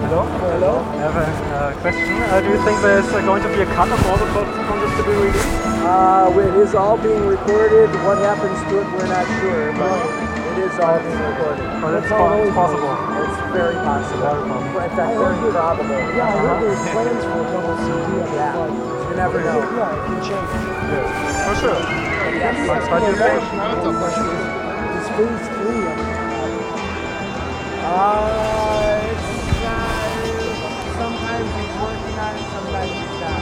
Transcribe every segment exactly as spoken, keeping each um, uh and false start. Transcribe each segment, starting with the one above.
Hello? Hello? I have a uh, question. Uh, do you think there's uh, going to be a cut of all the photos from this to be released? Uh, it is all being recorded. What happens to it, we're not sure, but it is all being recorded. But it's, po it's possible. It's very possible. Very possible. In fact, very probable. Yeah, I heard there's plans for a double C D of the Yeah. flight. You never know. Yeah, it can change. Yes, for sure. Yes. But, but you think? Is phase three of it? Uh, it's not, sometimes he's working on it, sometimes he's not.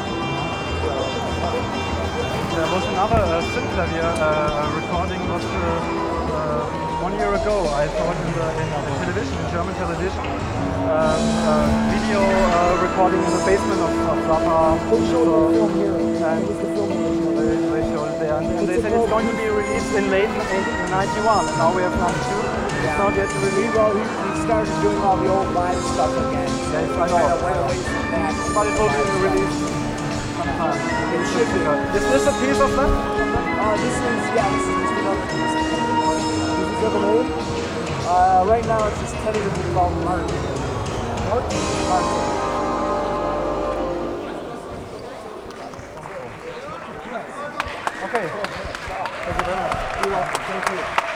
There was another uh, synth-clavier uh, recording was uh, uh, one year ago. I saw it in, the, in the television, in German television. Um, uh, video uh, recording in the basement of, of Zappa. They showed So, the film here. and It was the film that was here. they, they showed it there, and, and they said it's going to be released in late ninety-one. And now we have ninety-two. It's not yet released. Well, he, he started doing all the old live stuff again. So Yes, he I kind know. of went away from that. But it will be released sometime. It should be. Is this a piece of that? Uh, this is, yeah, this is just another piece. Is it ever made? Uh, right now it's just tentatively called Mark. Mark? Mark. Okay. Thank you very much. You're welcome. Thank you.